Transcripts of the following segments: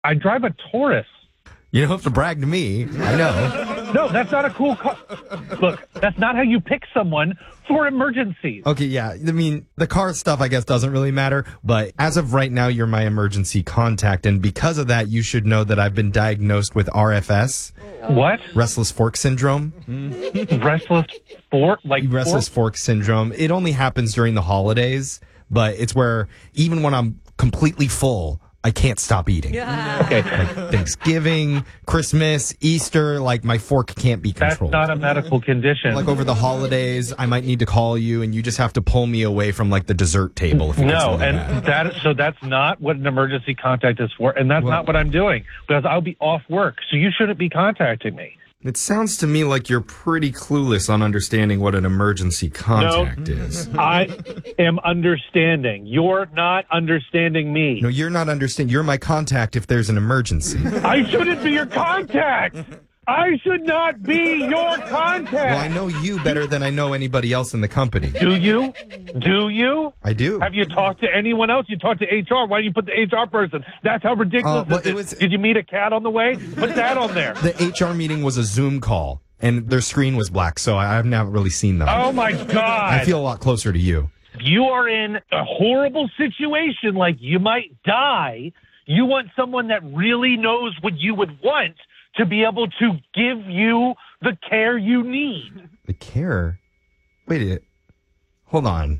I drive a Taurus. You don't have to brag to me. I know. No, that's not a cool car. Look, that's not how you pick someone for emergencies. Okay, yeah. I mean, the car stuff, I guess, doesn't really matter. But as of right now, you're my emergency contact. And because of that, you should know that I've been diagnosed with RFS. What? Restless fork syndrome. Restless fork? Like Restless fork syndrome. It only happens during the holidays, but it's where even when I'm completely full, I can't stop eating. Yeah. Okay. Like Thanksgiving, Christmas, Easter, like my fork can't be That's controlled. not a medical condition. Like over the holidays, I might need to call you and you just have to pull me away from like the dessert table. If it gets No, really and bad. that's not what an emergency contact is for, and that's not what I'm doing, because I'll be off work, so you shouldn't be contacting me. It sounds to me like you're pretty clueless on understanding what an emergency contact is. I am understanding. You're not understanding me. No, you're not understanding. You're my contact if there's an emergency. I shouldn't be your contact. I should not be your contact. Well, I know you better than I know anybody else in the company. Do you? Do you? I do. Have you talked to anyone else? You talked to HR. Why do you put the HR person? That's how ridiculous well, this it is. was- Did you meet a cat on the way? Put that on there. The HR meeting was a Zoom call, and their screen was black, so I've never really seen them. Oh, my God. I feel a lot closer to you. You are in a horrible situation, like you might die. You want someone that really knows what you would want to be able to give you the care you need. The care? Wait, hold on.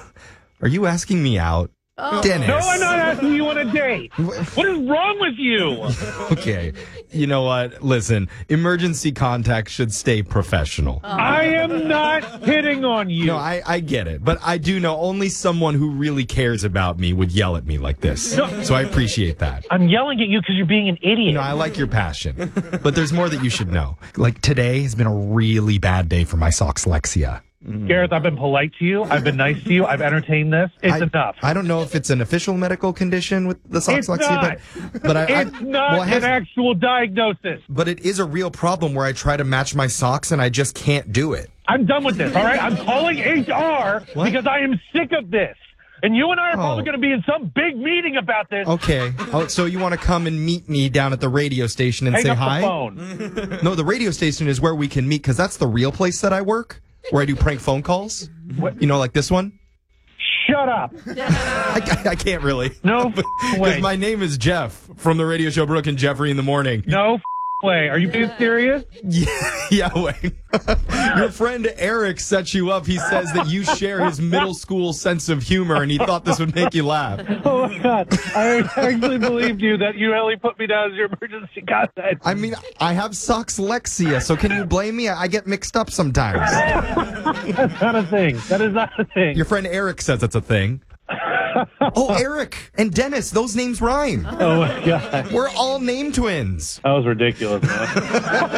Are you asking me out? Dennis. No, I'm not asking you on a date. What is wrong with you? Okay. You know what? Listen, emergency contact should stay professional. I am not hitting on you. No, I get it. But I do know only someone who really cares about me would yell at me like this. So I appreciate that. I'm yelling at you because you're being an idiot. No, I like your passion. But there's more that you should know. Like today has been a really bad day for my Soxlexia. Gareth, I've been polite to you. I've been nice to you. I've entertained this. It's enough. I don't know if it's an official medical condition with the Soxlexia, but It's not an actual diagnosis. But it is a real problem where I try to match my socks and I just can't do it. I'm done with this, all right? I'm calling HR because I am sick of this. And you and I are probably going to be in some big meeting about this. Okay. Oh, so you want to come and meet me down at the radio station and Hang say up hi? the phone. No, the radio station is where we can meet because that's the real place that I work, where I do prank phone calls. You know, like this one? Shut up. I can't really. No Because way. my name is Jeff from the radio show Brooke and Jeffrey in the Morning. No way. Are you being serious? Yeah, wait. Your friend Eric set you up. He says that you share his middle school sense of humor, and he thought this would make you laugh. Oh, my God. I actually believed you that you only put me down as your emergency contact. I mean, I have Soxlexia, so can you blame me? I get mixed up sometimes. That's not a thing. That is not a thing. Your friend Eric says it's a thing. Oh, Eric and Dennis, those names rhyme. Oh, my God. We're all name twins. That was ridiculous, man.